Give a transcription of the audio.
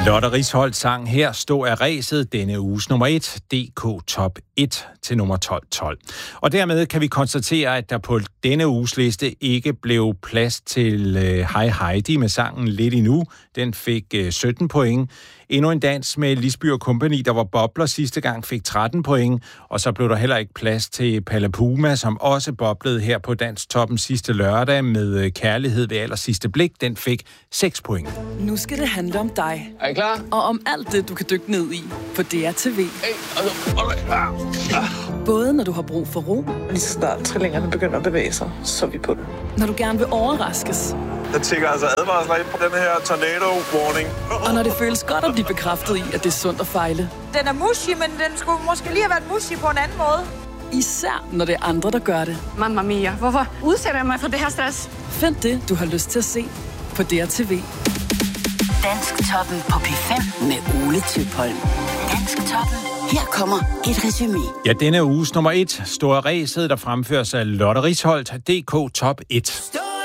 Lotte Risholt sang her Stå af ræset, denne uges nummer 1, DK Top 1 til nummer 1212. Og dermed kan vi konstatere, at der på denne uges liste ikke blev plads til Hej Heidi med sangen Lidt Endnu. Den fik 17 point. Endnu en dans med Lisby & Company, der var bobler sidste gang, fik 13 point. Og så blev der heller ikke plads til Palle Puma, som også boblede her på Danstoppen sidste lørdag med Kærlighed ved aller sidste blik. Den fik 6 point. Nu skal det handle om dig. Er I klar? Og om alt det, du kan dykke ned i på DRTV. Både når du har brug for ro. Lige så snart trillingerne begynder at bevæge sig, så er vi på den. Når du gerne vil overraskes. Jeg tænker altså advarsler ind på den her tornado warning. Og når det føles godt at blive bekræftet i, at det er sundt at fejle. Den er mushy, men den skulle måske lige have været mushy på en anden måde. Især når det er andre, der gør det. Mamma mia, hvorfor udsætter jeg mig for det her stress? Find det, du har lyst til at se på DRTV. Dansktoppen på P5 med Ole Tøpholm. Dansktoppen. Her kommer et resumé. Ja, denne uges nummer 1, Stå af ræset, der fremføres af Lotte Risholt, DK Top 1.